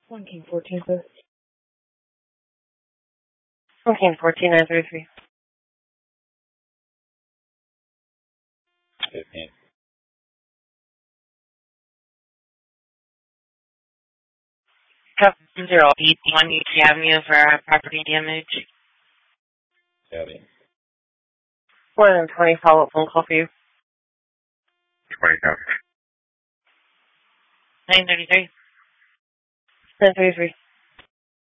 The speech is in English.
1 King 14, please. 1 King 14, 933. 15. Captain 081 UT Avenue for property damage. Copy. More than 20 follow-up phone call for you. 20 copy. 933. 933.